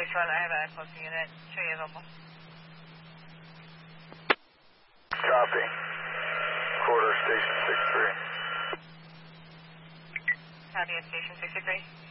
6-1, I have a closing unit. Show you available. Copy. Quarter, station 63. Copy at station 63.